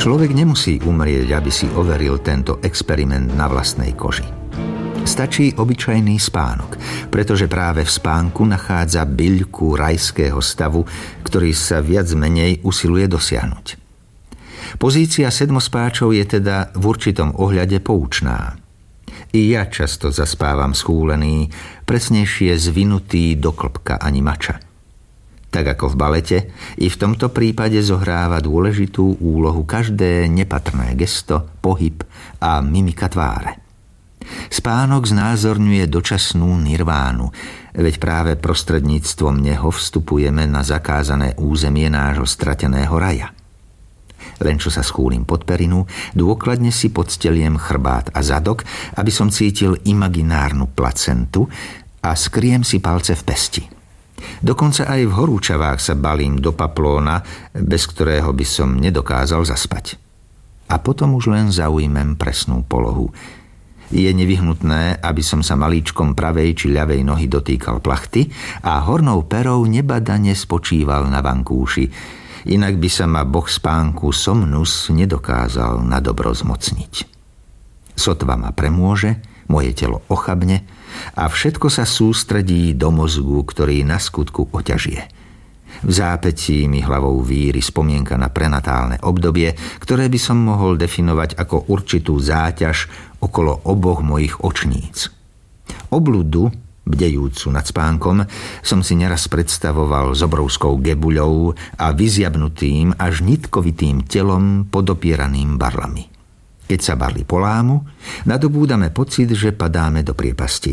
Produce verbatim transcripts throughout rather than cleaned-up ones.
Človek nemusí umrieť, aby si overil tento experiment na vlastnej koži. Stačí obyčajný spánok, pretože práve v spánku nachádza byľku rajského stavu, ktorý sa viac menej usiluje dosiahnuť. Pozícia sedmospáčov je teda v určitom ohľade poučná. I ja často zaspávam schúlený, presnejšie zvinutý do klbka ani mača. Tak ako v balete, i v tomto prípade zohráva dôležitú úlohu každé nepatrné gesto, pohyb a mimika tváre. Spánok znázorňuje dočasnú nirvánu, veď práve prostredníctvom neho vstupujeme na zakázané územie nášho strateného raja. Len čo sa schúlim pod perinu, dôkladne si podsteliem chrbát a zadok, aby som cítil imaginárnu placentu a skriem si palce v pesti. Dokonca aj v horúčavách sa balím do paplóna, bez ktorého by som nedokázal zaspať. A potom už len zaujmem presnú polohu. Je nevyhnutné, aby som sa malíčkom pravej či ľavej nohy dotýkal plachty a hornou perou nebadane spočíval na vankúši. Inak by sa ma boh spánku Somnus nedokázal na dobro zmocniť. Sotva ma premôže, moje telo ochabne a všetko sa sústredí do mozgu, ktorý na skutku oťažie. V zápätí mi hlavou víri spomienka na prenatálne obdobie, ktoré by som mohol definovať ako určitú záťaž okolo oboch mojich očníc. Obludu, bdejúcu nad spánkom, som si neraz predstavoval s obrovskou gebuľou a vyziabnutým až nitkovitým telom podopieraným barlami. Keď sa barly polámu, nadobúdame pocit, že padáme do priepasti.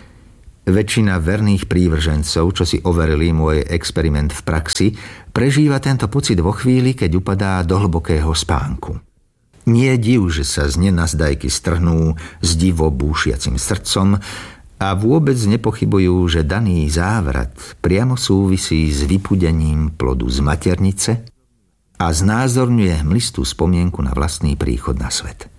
Väčšina verných prívržencov, čo si overili môj experiment v praxi, prežíva tento pocit vo chvíli, keď upadá do hlbokého spánku. Nie div, že sa z nenazdajky strhnú s divo búšiacim srdcom a vôbec nepochybujú, že daný závrat priamo súvisí s vypudením plodu z maternice a znázorňuje hmlistú spomienku na vlastný príchod na svet.